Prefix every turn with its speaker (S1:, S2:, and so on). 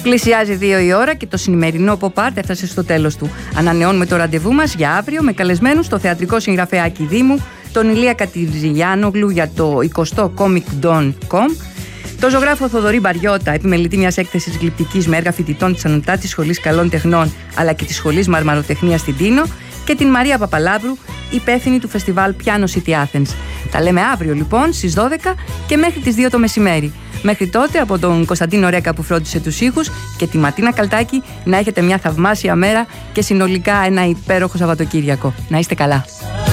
S1: Πλησιάζει 2 η ώρα και το σημερινό Pop Art έφτασε στο τέλος του. Ανανεώνουμε το ραντεβού μας για αύριο με καλεσμένους το θεατρικό συγγραφέα Άκη Δήμου, τον Ηλία Κατιζηλιάνογλου για το 20ο comicdon.com, τον ζωγράφο Θοδωρή Μπαριώτα, επιμελητή μιας έκθεσης γλυπτικής με έργα φοιτητών της Ανωτάτης Σχολής Καλών Τεχνών αλλά και της Σχολής Μαρμαροτεχνίας στην Τίνο, και την Μαρία Παπαλάβρου, υπεύθυνη του φεστιβάλ Piano City Athens. Τα λέμε αύριο λοιπόν στις 12 και μέχρι τις 2 το μεσημέρι. Μέχρι τότε, από τον Κωνσταντίνο Ρέκα που φρόντισε τους ήχους και τη Ματίνα Καλτάκη, να έχετε μια θαυμάσια μέρα και συνολικά ένα υπέροχο Σαββατοκύριακο. Να είστε καλά.